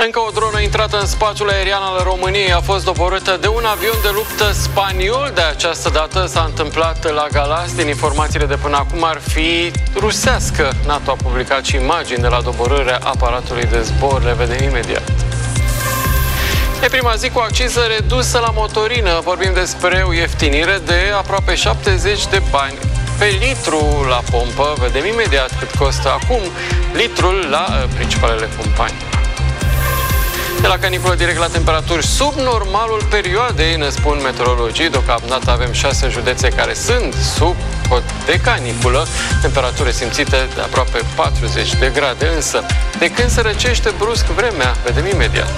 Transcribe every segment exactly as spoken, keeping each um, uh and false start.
Încă o dronă intrată în spațiul aerian al României a fost doborâtă de un avion de luptă spaniol. De această dată s-a întâmplat la Galați. Din informațiile de până acum ar fi rusească. NATO a publicat și imagini de la doborârea aparatului de zbor. Le vedem imediat. E prima zi cu acciză redusă la motorină. Vorbim despre o ieftinire de aproape șaptezeci de bani pe litru la pompă. Vedem imediat cât costă acum litrul la principalele companii. De la caniculă direct la temperaturi sub normalul perioadei, ne spun meteorologii. Deocamdată avem șase județe care sunt sub cod de caniculă, temperaturi simțite de aproape patruzeci de grade, însă de când se răcește brusc vremea, vedem imediat.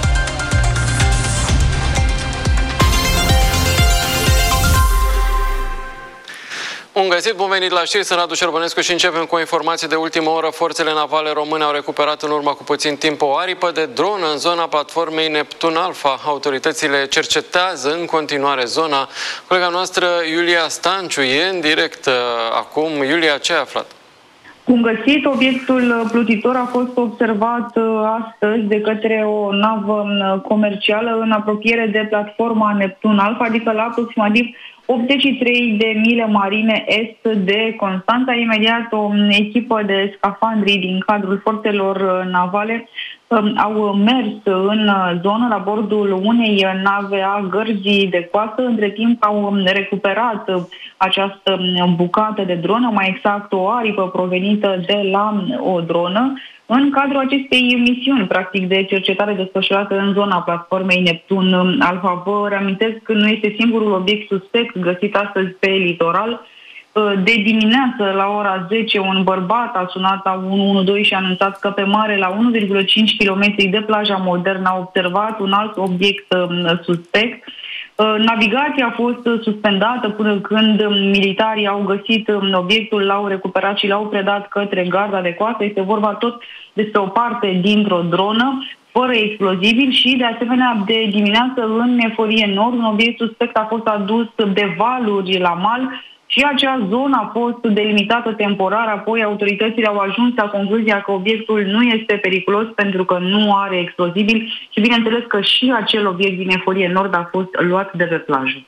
Bun găsit, bun venit la știri, sunt Radu Șerbănescu și începem cu o informație de ultimă oră. Forțele navale române au recuperat în urmă cu puțin timp o aripă de dronă în zona platformei Neptun Alpha. Autoritățile cercetează în continuare zona. Colega noastră Iulia Stanciu e în direct acum. Iulia, ce ai aflat? Cum găsit, obiectul plutitor a fost observat astăzi de către o navă comercială în apropiere de platforma Neptun Alpha, adică la aproximativ optzeci și trei de mile marine est de Constanța. Imediat o echipă de scafandri din cadrul forțelor navale au mers în zonă la bordul unei nave a gărzii de coastă. Între timp au recuperat această bucată de dronă, mai exact o aripă provenită de la o dronă, în cadrul acestei misiuni, practic, de cercetare desfășurată în zona platformei Neptun Alpha. Vă reamintesc că nu este singurul obiect suspect găsit astăzi pe litoral. De dimineață, la ora zece, un bărbat a sunat la unu unu doi și a anunțat că pe mare, la unu virgulă cinci kilometri de plaja modernă, a observat un alt obiect suspect. Navigația a fost suspendată până când militarii au găsit obiectul, l-au recuperat și l-au predat către garda de coastă. Este vorba tot despre o parte dintr-o dronă, fără explozibil, și de asemenea de dimineață în Eforie Nord un obiect suspect a fost adus de valuri la mal și acea zonă a fost delimitată temporar. Apoi autoritățile au ajuns la concluzia că obiectul nu este periculos pentru că nu are explozibil și bineînțeles că și acel obiect din Eforie Nord a fost luat de pe plajă.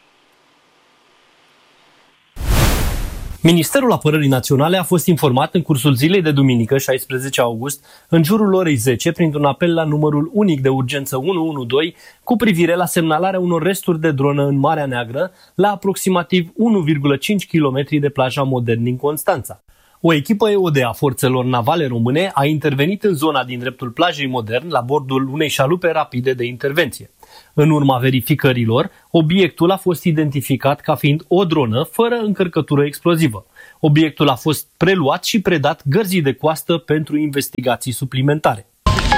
Ministerul Apărării Naționale a fost informat în cursul zilei de duminică, șaisprezece august, în jurul orei zece, printr-un apel la numărul unic de urgență unu unu doi, cu privire la semnalarea unor resturi de dronă în Marea Neagră, la aproximativ unu virgulă cinci kilometri de plaja Modern din Constanța. O echipă E O D a forțelor navale române a intervenit în zona din dreptul plajei Modern, la bordul unei șalupe rapide de intervenție. În urma verificărilor, obiectul a fost identificat ca fiind o dronă fără încărcătură explozivă. Obiectul a fost preluat și predat gărzii de coastă pentru investigații suplimentare.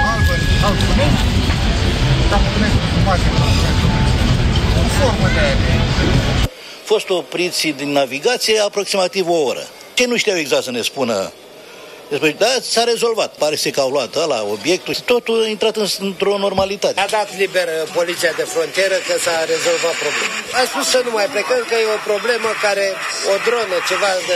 Fost opriți din navigație aproximativ o oră. Ce nu știau exact să ne spună? Deci, da, s-a rezolvat. Pare că au luat ăla, obiectul, totul a intrat într-o normalitate. A dat liber poliția de frontieră că s-a rezolvat problema. A spus să nu mai plecăm, că e o problemă care, o dronă, ceva de...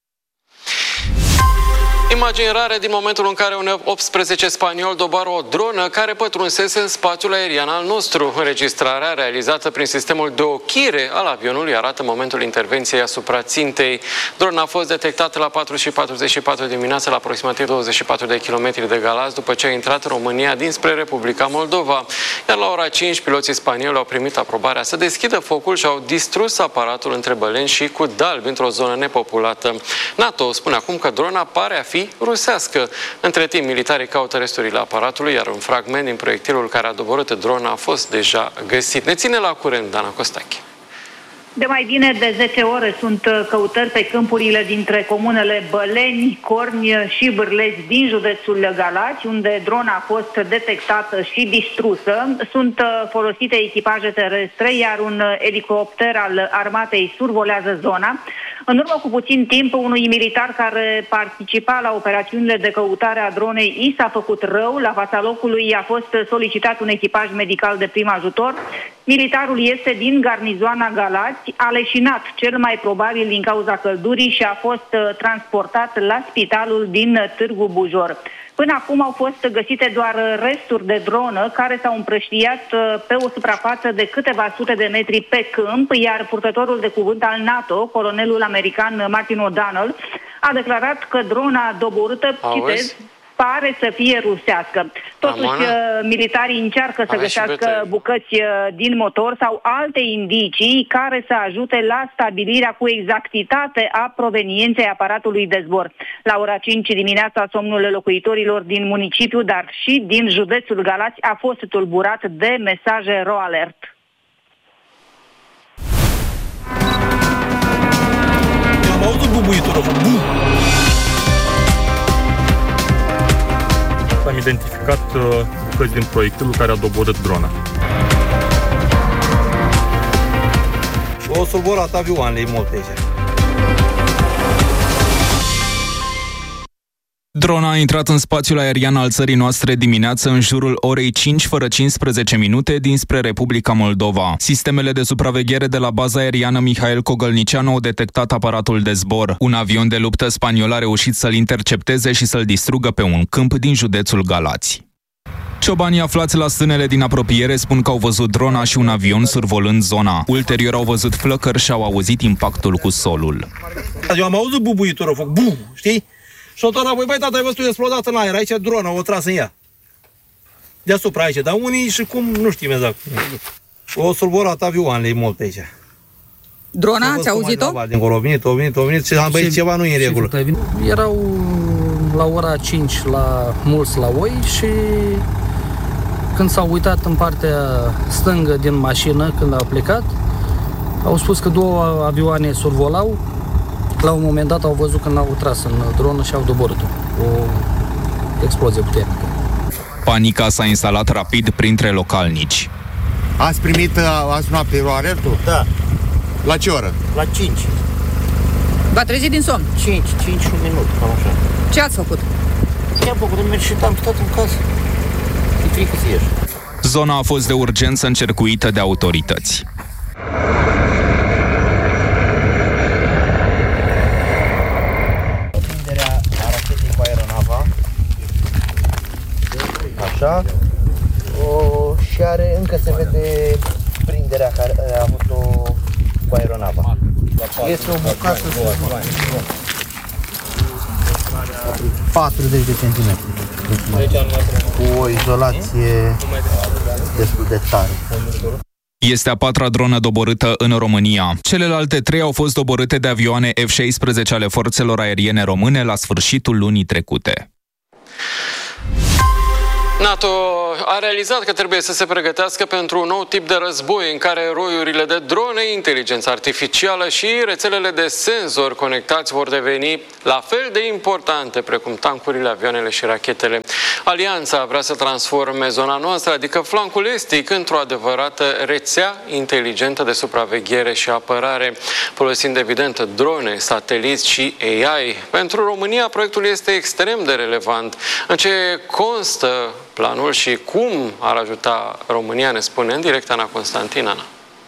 Imagini rare din momentul în care un F optsprezece spaniol doboară o dronă care pătrunsese în spațiul aerian al nostru. Înregistrarea realizată prin sistemul de ochire al avionului arată momentul intervenției asupra țintei. Drona a fost detectată la patru și patruzeci și patru dimineața la aproximativ douăzeci și patru de kilometri de Galați, după ce a intrat în România dinspre Republica Moldova. Iar la ora cinci, piloții spanioli au primit aprobarea să deschidă focul și au distrus aparatul între Băleni și Cudalbi, într-o zonă nepopulată. NATO spune acum că drona pare a fi rusească. Între timp, militarii caută resturile aparatului, iar un fragment din proiectilul care a doborât drona a fost deja găsit. Ne ține la curent Dana Costache. De mai bine de zece ore sunt căutări pe câmpurile dintre comunele Băleni, Corni și Bârlezi din județul Galați, unde drona a fost detectată și distrusă. Sunt folosite echipaje terestre, iar un elicopter al armatei survolează zona. În urmă cu puțin timp, unui militar care participa la operațiunile de căutare a dronei i s-a făcut rău. La fața locului a fost solicitat un echipaj medical de prim ajutor. Militarul este din garnizoana Galați, a leșinat cel mai probabil din cauza căldurii și a fost transportat la spitalul din Târgu Bujor. Până acum au fost găsite doar resturi de dronă care s-au împrăștiat pe o suprafață de câteva sute de metri pe câmp, iar purtătorul de cuvânt al NATO, colonelul american Martin O'Donnell, a declarat că drona doborâtă, citez, pare să fie rusească. Totuși, Amana. militarii încearcă să găsească bucăți din motor sau alte indicii care să ajute la stabilirea cu exactitate a provenienței aparatului de zbor. La ora cinci dimineața, somnul locuitorilor din municipiu, dar și din județul Galați, a fost tulburat de mesaje ro alert. Am auzit bubuitură. Am identificat bucăți din proiectilul care a doborât drona. O survolat avioanele multe aici. Drona a intrat în spațiul aerian al țării noastre dimineață în jurul orei cinci fără cincisprezece minute dinspre Republica Moldova. Sistemele de supraveghere de la baza aeriană Mihail Cogălnicianu au detectat aparatul de zbor. Un avion de luptă spaniol a reușit să-l intercepteze și să-l distrugă pe un câmp din județul Galați. Ciobanii aflați la stânele din apropiere spun că au văzut drona și un avion survolând zona. Ulterior au văzut flăcări și au auzit impactul cu solul. Eu am auzit bubuitură, foc, bu, știi? Și-o tot înapoi, băi, tata, ai văzut explodat în aer, aici drona, o tras în ea. Deasupra aici, dar unii și cum, nu știm exact. O survolat avioanele multe aici. Drona, ați auzit-o? Dincolo, au venit, au venit, au venit și am băi, ceva nu e în regulă. Erau la ora cinci la mulți la oi și când s-au uitat în partea stângă din mașină, când au plecat, au spus că două avioane survolau. La un moment dat au văzut când au tras în dronă și au doborât-o. O explozie puternică. Panica s-a instalat rapid printre localnici. Ați primit azi noapte alertul? Da. La ce oră? La cinci. V-a trezit din somn? cinci, cinci și un minut, cam așa. Ce ați făcut? Ce-am făcut? Am mers și am stat în casă. E frică să ieși. Zona a fost de urgență încercuită de autorități. Așa. O, și are, încă se vede prinderea care a avut-o cu aeronava. Este o bucată patruzeci de centimetri. Cu o izolație destul de tare. Este a patra dronă doborâtă în România. Celelalte trei au fost doborâte de avioane F șaisprezece ale forțelor aeriene române la sfârșitul lunii trecute. NATO a realizat că trebuie să se pregătească pentru un nou tip de război în care eroiurile de drone, inteligența artificială și rețelele de senzori conectați vor deveni la fel de importante precum tancurile, avioanele și rachetele. Alianța vrea să transforme zona noastră, adică flancul estic, într-o adevărată rețea inteligentă de supraveghere și apărare, folosind evident drone, sateliți și A I. Pentru România, proiectul este extrem de relevant. În ce constă planul și cum ar ajuta România, ne spune în direct Ana Constantin. Ana.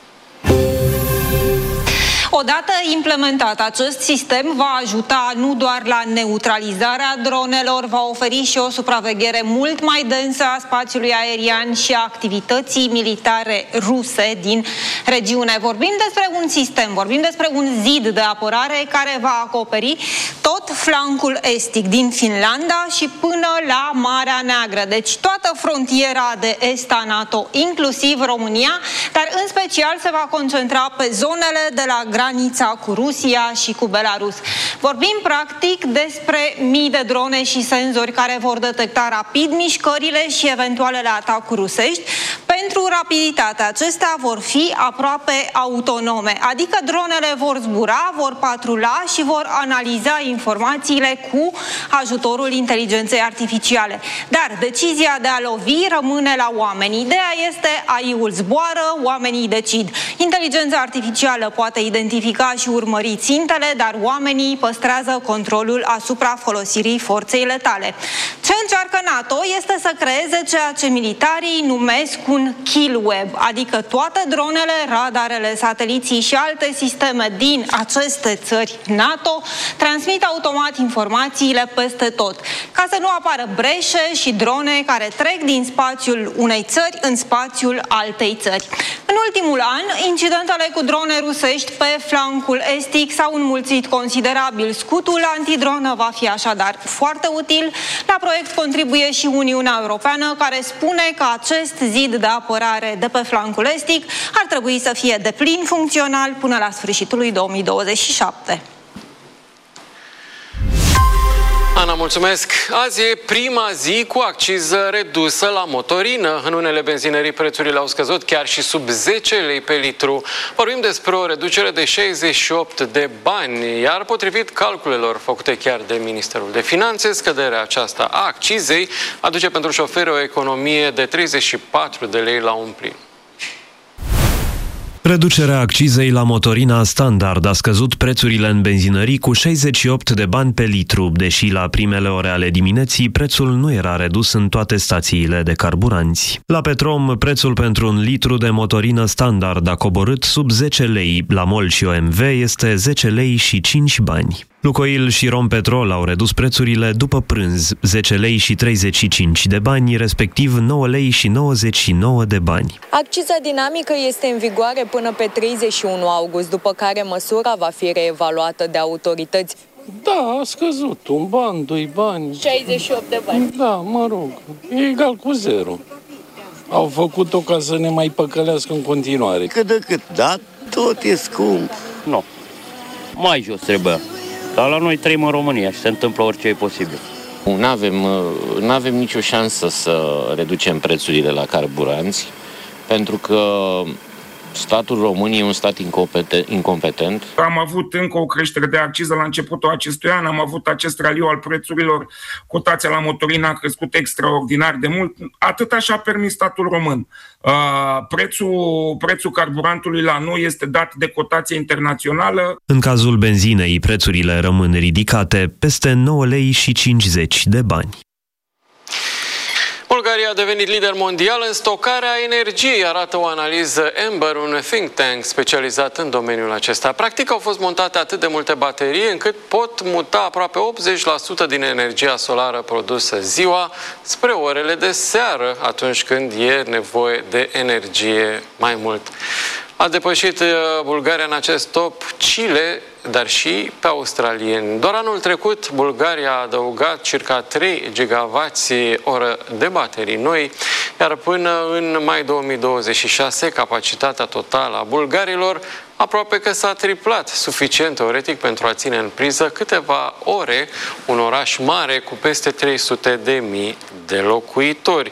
Odată implementat, acest sistem va ajuta nu doar la neutralizarea dronelor, va oferi și o supraveghere mult mai densă a spațiului aerian și a activității militare ruse din regiune. Vorbim despre un sistem, vorbim despre un zid de apărare care va acoperi tot flancul estic din Finlanda și până la Marea Neagră. Deci toată frontiera de est a NATO, inclusiv România, dar în special se va concentra pe zonele de la granița cu Rusia și cu Belarus. Vorbim practic despre mii de drone și senzori care vor detecta rapid mișcările și eventualele atacuri rusești. Pentru rapiditate, acestea vor fi aproape autonome, adică dronele vor zbura, vor patrula și vor analiza informațiile cu ajutorul inteligenței artificiale. Dar decizia de a lovi rămâne la oameni. Ideea este A I-ul zboară, oamenii decid. Inteligența artificială poate identifica și urmări țintele, dar oamenii păstrează controlul asupra folosirii forței letale. Ce încearcă NATO este să creeze ceea ce militarii numesc un Killweb, adică toate dronele, radarele, sateliții și alte sisteme din aceste țări NATO transmit automat informațiile peste tot, ca să nu apară breșe și drone care trec din spațiul unei țări în spațiul altei țări. În ultimul an, incidentele cu drone rusești pe flancul estic s-au înmulțit considerabil. Scutul antidronă va fi așadar foarte util. La proiect contribuie și Uniunea Europeană, care spune că acest zid de apărare de pe flancul estic ar trebui să fie deplin funcțional până la sfârșitul lui două mii douăzeci și șapte. Ana, mulțumesc! Azi e prima zi cu acciză redusă la motorină. În unele benzinării prețurile au scăzut chiar și sub zece lei pe litru. Vorbim despre o reducere de șaizeci și opt de bani, iar potrivit calculelor făcute chiar de Ministerul de Finanțe, scăderea aceasta a accizei aduce pentru șoferi o economie de treizeci și patru de lei la un plin. Reducerea accizei la motorina standard a scăzut prețurile în benzinării cu șaizeci și opt de bani pe litru, deși la primele ore ale dimineții prețul nu era redus în toate stațiile de carburanți. La Petrom, prețul pentru un litru de motorină standard a coborât sub zece lei, la MOL și O M V este zece lei și cinci bani. Lucoil și Rompetrol au redus prețurile după prânz, zece lei și treizeci și cinci de bani, respectiv nouă lei și nouăzeci și nouă de bani. Acciza dinamică este în vigoare până pe treizeci și unu august, după care măsura va fi reevaluată de autorități. Da, a scăzut, un ban, doi bani. șaizeci și opt de bani. Da, mă rog, e egal cu zero. Au făcut-o ca să ne mai păcălească în continuare. Cât de cât, da, tot e scump. Nu, mai jos trebuia. Dar la noi trăim în România și se întâmplă orice e posibil. Nu avem, nu avem nicio șansă să reducem prețurile la carburanți, pentru că statul român e un stat incompetent. Am avut încă o creștere de acciză la începutul acestui an, am avut acest raliu al prețurilor, cotația la motorină a crescut extraordinar de mult, atât așa a permis statul român. Prețul, prețul carburantului la noi este dat de cotație internațională. În cazul benzinei, prețurile rămân ridicate, peste nouă lei și cincizeci de bani. Bulgaria a devenit lider mondial în stocarea energiei, arată o analiză Ember, un think tank specializat în domeniul acesta. Practic au fost montate atât de multe baterii încât pot muta aproape optzeci la sută din energia solară produsă ziua spre orele de seară, atunci când e nevoie de energie mai mult. A depășit Bulgaria în acest top Chile, dar și pe australieni. Doar anul trecut, Bulgaria a adăugat circa trei gigawatts oră de baterii noi, iar până în mai două mii douăzeci și șase, capacitatea totală a bulgarilor aproape că s-a triplat, suficient teoretic pentru a ține în priză câteva ore un oraș mare cu peste trei sute de mii de locuitori.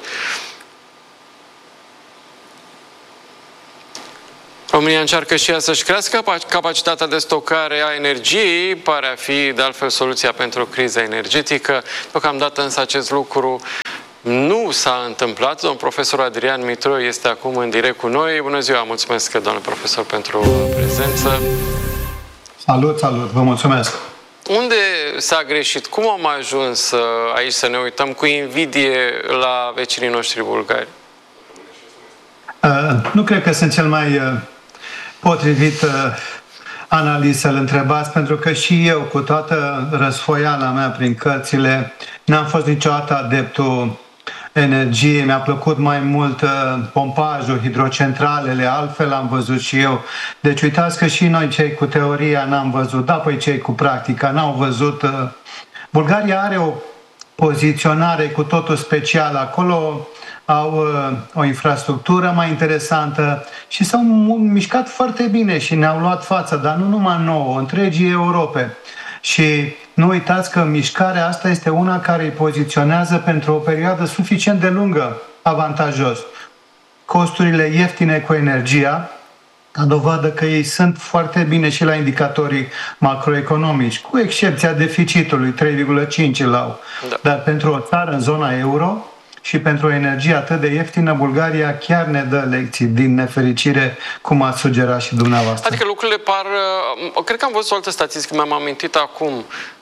România încearcă și ea să-și crească capacitatea de stocare a energiei, pare a fi de altfel soluția pentru criza energetică. Deocamdată însă acest lucru nu s-a întâmplat. Domnul profesor Adrian Mitroi este acum în direct cu noi. Bună ziua, mulțumesc, domnule profesor, pentru prezență. Salut, salut, vă mulțumesc. Unde s-a greșit? Cum am ajuns aici să ne uităm cu invidie la vecinii noștri bulgari? Uh, nu cred că sunt cel mai uh, potrivit uh, analiz să-l întrebați, pentru că și eu, cu toată răsfoiala mea prin cărțile, n-am fost niciodată adeptul energiei. Mi-a plăcut mai mult uh, pompajul, hidrocentralele, altfel am văzut și eu. Deci uitați că și noi, cei cu teoria, n-am văzut, da, păi cei cu practica n-au văzut. Uh, Bulgaria are o poziționare cu totul specială. Acolo au uh, o infrastructură mai interesantă și s-au mișcat foarte bine și ne-au luat față, dar nu numai nouă, întregii Europe. Și nu uitați că mișcarea asta este una care îi poziționează pentru o perioadă suficient de lungă avantajos. Costurile ieftine cu energia, a dovadă că ei sunt foarte bine și la indicatorii macroeconomici, cu excepția deficitului, trei virgulă cinci îl au. Da. Dar pentru o țară în zona euro și pentru o energie atât de ieftină, Bulgaria chiar ne dă lecții, din nefericire, cum ați sugerat și dumneavoastră. Adică lucrurile par... Cred că am văzut o altă statistică, mi-am amintit acum.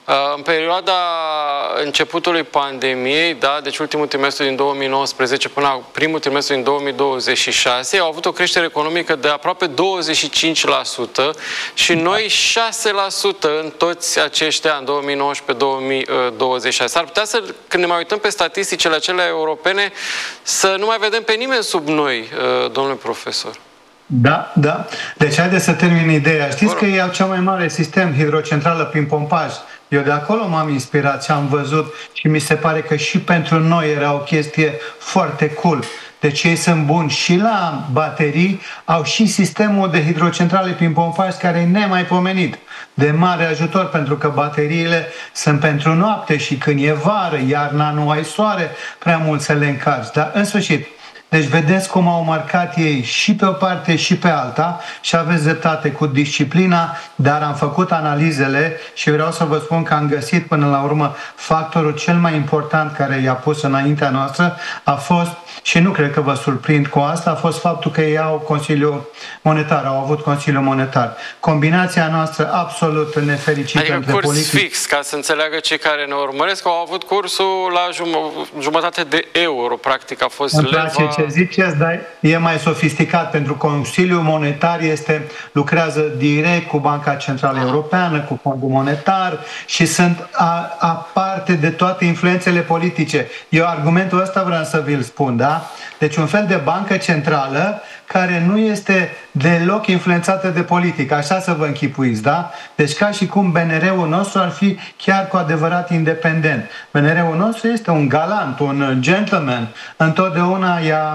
În perioada începutului pandemiei, da, deci ultimul trimestru din două mii nouăsprezece până la primul trimestru din două mii douăzeci și șase, au avut o creștere economică de aproape douăzeci și cinci la sută și noi șase la sută în toți acești ani, două mii nouăsprezece două mii douăzeci și șase. S-ar putea să, când ne mai uităm pe statisticile acelea europene, să nu mai vedem pe nimeni sub noi, domnule profesor. Da, da. Deci haideți să termin ideea. Știți că ei au cel mai mare sistem hidrocentrală prin pompaj. Eu de acolo m-am inspirat și am văzut și mi se pare că și pentru noi era o chestie foarte cool. Deci ei sunt buni și la baterii, au și sistemul de hidrocentrale prin pompaj care e nemaipomenit. De mare ajutor, pentru că bateriile sunt pentru noapte și când e vară, iarna nu ai soare, prea mult să le încarci. Dar în sfârșit, deci vedeți cum au marcat ei și pe o parte și pe alta și aveți dreptate cu disciplina, dar am făcut analizele și vreau să vă spun că am găsit până la urmă factorul cel mai important care i-a pus înaintea noastră a fost, și nu cred că vă surprind cu asta, a fost faptul că ei au Consiliul Monetar, au avut Consiliul Monetar. Combinația noastră absolut nefericită adică între curs politici... fix, ca să înțeleagă cei care ne urmăresc, au avut cursul la jum- jumătate de euro, practic a fost Îmi leva... place ce ziceți, dar e mai sofisticat, pentru Consiliul Monetar este, lucrează direct cu Banca Centrală Europeană, cu Fondul Monetar și sunt a, aparte de toate influențele politice. Eu argumentul ăsta vreau să vi-l spun, da? Deci un fel de bancă centrală care nu este deloc influențată de politică, așa să vă închipuiți, da? Deci ca și cum B N R-ul nostru ar fi chiar cu adevărat independent. B N R-ul nostru este un galant, un gentleman, întotdeauna i-a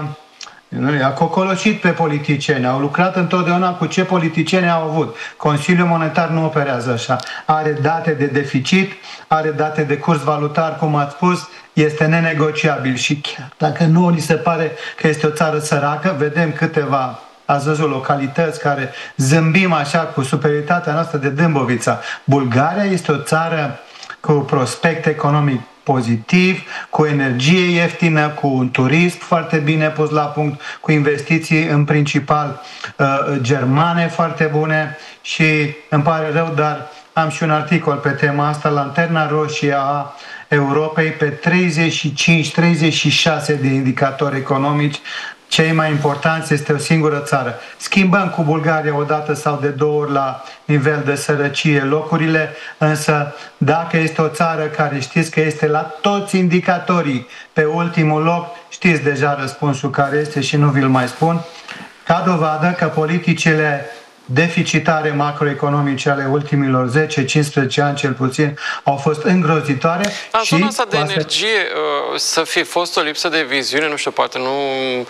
a cocoloșit pe politicieni, au lucrat întotdeauna cu ce politicieni au avut. Consiliul Monetar nu operează așa. Are date de deficit, are date de curs valutar, cum ați spus, este nenegociabil și chiar dacă nu li se pare că este o țară săracă, vedem câteva, ați văzut, localități care zâmbim așa cu superioritatea noastră de Dâmbovița. Bulgaria este o țară cu prospect economic pozitiv, cu energie ieftină, cu un turism foarte bine pus la punct, cu investiții în principal uh, germane foarte bune și îmi pare rău, dar am și un articol pe tema asta, Lanterna Roșie a Europei, pe treizeci și cinci treizeci și șase de indicatori economici. Cei mai importanți este o singură țară. Schimbăm cu Bulgaria o dată sau de două ori la nivel de sărăcie locurile, însă dacă este o țară care știți că este la toți indicatorii pe ultimul loc, știți deja răspunsul care este și nu vi-l mai spun, ca dovadă că politicile deficitare macroeconomice ale ultimilor zece cincisprezece ani cel puțin au fost îngrozitoare. În și zona asta de asta... energie să fie fost o lipsă de viziune, nu știu, poate nu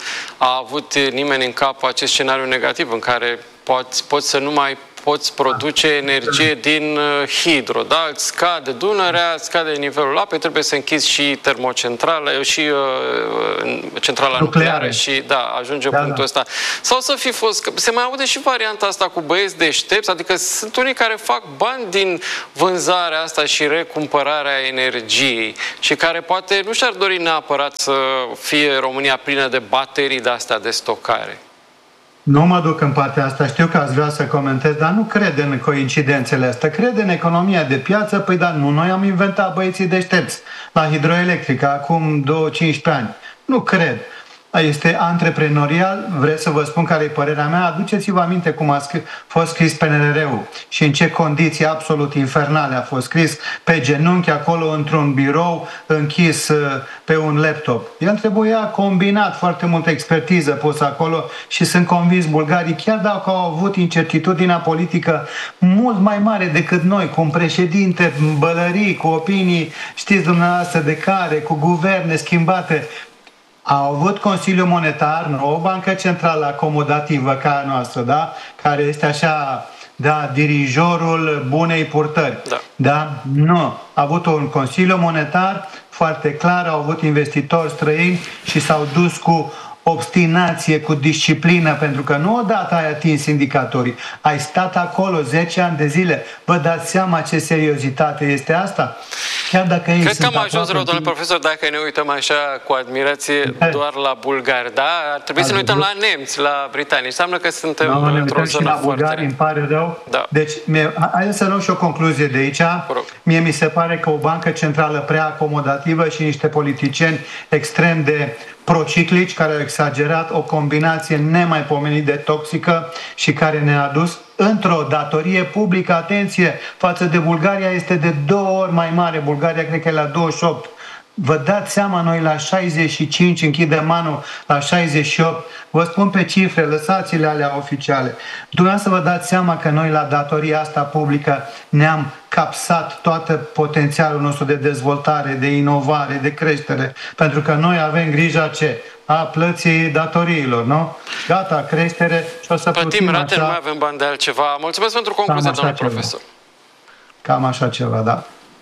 a avut nimeni în cap acest scenariu negativ în care poți, poți să nu mai poți produce energie din hidro, da? Îți scade Dunărea, îți scade nivelul apei, trebuie să închizi și termocentrale, și uh, centrala nucleară, nucleară și da, ajunge da, punctul da. ăsta. Sau să fi fost, se mai aude și varianta asta cu băieți deștepți, adică sunt unii care fac bani din vânzarea asta și recumpărarea energiei și care poate nu și-ar dori neapărat să fie România plină de baterii de-astea de stocare. Nu mă duc în partea asta, știu că ați vrea să comentez, dar nu cred în coincidențele astea. Cred în economia de piață, păi dar nu noi am inventat băieții deștepți la hidroelectrică acum două cincisprezece ani. Nu cred. Este antreprenorial, vreți să vă spun care e părerea mea? Aduceți-vă aminte cum a scris, fost scris P N R R-ul și în ce condiții absolut infernale a fost scris, pe genunchi acolo într-un birou închis pe un laptop. El trebuia combinat, foarte multă expertiză pusă acolo și sunt convins bulgarii, chiar dacă au avut incertitudinea politică mult mai mare decât noi, cu un președinte bălării, cu opinii, știți dumneavoastră de care, cu guverne schimbate, au avut Consiliul Monetar, nu o bancă centrală acomodativă ca a noastră, da? Care este așa, da, dirijorul bunei purtări. Da. Da? Nu. A avut un Consiliu Monetar foarte clar, au avut investitori străini și s-au dus cu obstinație, cu disciplină, pentru că nu odată ai atins indicatorii, ai stat acolo zece ani de zile. Vă dați seama ce seriozitate este asta? Chiar dacă ei Cred că sunt am ajuns rău, domnule timp... profesor, dacă ne uităm așa cu admirație doar la bulgari, da? Ar trebui să ne uităm la nemți, la britanici. Înseamnă că suntem no, într-o zonă la bulgari, foarte... îmi pare rău. Da. Deci, hai să luăm și o concluzie de aici. Mie mi se pare că o bancă centrală prea acomodativă și niște politicieni extrem de prociclici, care au exagerat o combinație nemaipomenit de toxică și care ne-a adus într-o datorie publică, atenție, față de Bulgaria este de două ori mai mare. Bulgaria cred că e la douăzeci și opt. Vă dați seama, noi la șaizeci și cinci, închidem anul la șaizeci și opt. Vă spun pe cifre, lăsați-le alea oficiale. Dumneavoastră vă dați seama că noi la datoria asta publică ne-am capsat toată potențialul nostru de dezvoltare, de inovare, de creștere. Pentru că noi avem grija ce? A plății datoriilor, nu? Gata, creștere și o să plătim rate, așa... nu mai avem bani de altceva. Mulțumesc pentru concluzie, domnule profesor. Cam așa ceva, da.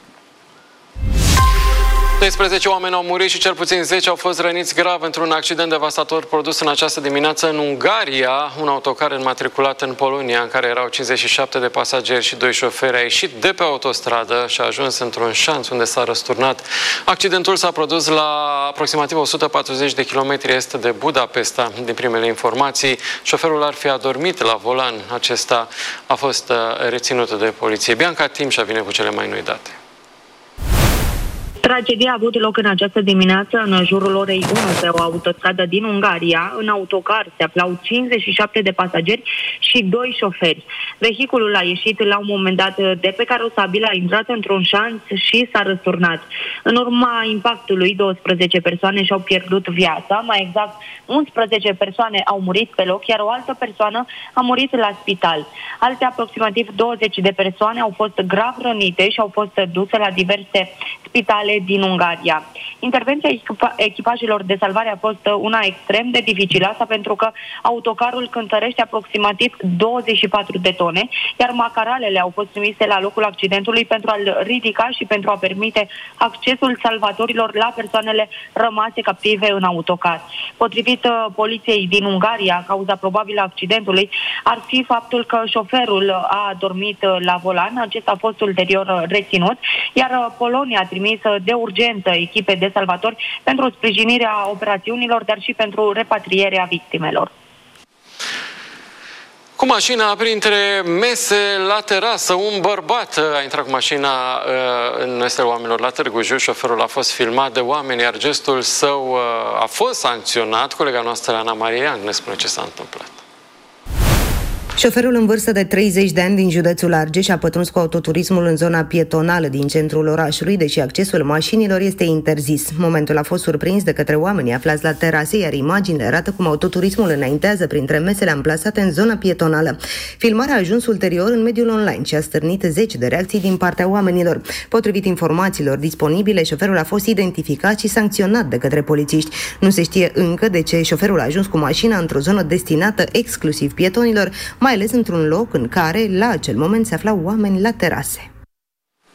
doisprezece oameni au murit și cel puțin zece au fost răniți grav într-un accident devastator produs în această dimineață în Ungaria. Un autocar înmatriculat în Polonia, în care erau cincizeci și șapte de pasageri și doi șoferi, a ieșit de pe autostradă și a ajuns într-un șanț unde s-a răsturnat. Accidentul s-a produs la aproximativ o sută patruzeci de kilometri est de Budapesta. Din primele informații, șoferul ar fi adormit la volan. Acesta a fost reținut de poliție. Bianca Timșa vine cu cele mai noi date. Tragedia a avut loc în această dimineață, în jurul orei unu, pe o autostradă din Ungaria. În autocar se aflau cincizeci și șapte de pasageri și doi șoferi. Vehiculul a ieșit la un moment dat de pe carosabil, a intrat într-un șanț și s-a răsturnat. În urma impactului, douăsprezece persoane și-au pierdut viața, mai exact unsprezece persoane au murit pe loc, iar o altă persoană a murit la spital. Alte aproximativ douăzeci de persoane au fost grav rănite și au fost duse la diverse spitale din Ungaria. Intervenția echipajelor de salvare a fost una extrem de dificilă, asta pentru că autocarul cântărește aproximativ douăzeci și patru de tone, iar macaralele au fost trimise la locul accidentului pentru a-l ridica și pentru a permite accesul salvatorilor la persoanele rămase captive în autocar. Potrivit uh, poliției din Ungaria, cauza probabilă a accidentului ar fi faptul că șoferul a dormit uh, la volan. Acesta a fost ulterior uh, reținut, iar uh, Polonia a trimis uh, de urgență echipe de salvatori pentru sprijinirea operațiunilor, dar și pentru repatrierea victimelor. Cu mașina printre mese la terasă, un bărbat a intrat cu mașina uh, în mesele oamenilor la Târgu Jiu. Șoferul a fost filmat de oameni, iar gestul său uh, a fost sancționat. Colega noastră, Ana Maria, ne spune ce s-a întâmplat. Șoferul în vârstă de treizeci de ani din județul Argeș a pătruns cu autoturismul în zona pietonală din centrul orașului, deși accesul mașinilor este interzis. Momentul a fost surprins de către oamenii aflați la terase, iar imaginile arată cum autoturismul înaintează printre mesele amplasate în zona pietonală. Filmarea a ajuns ulterior în mediul online și a stârnit zeci de reacții din partea oamenilor. Potrivit informațiilor disponibile, șoferul a fost identificat și sancționat de către polițiști. Nu se știe încă de ce șoferul a ajuns cu mașina într-o zonă destinată exclusiv pietonilor, mai ales într-un loc în care, la acel moment, se aflau oameni la terase.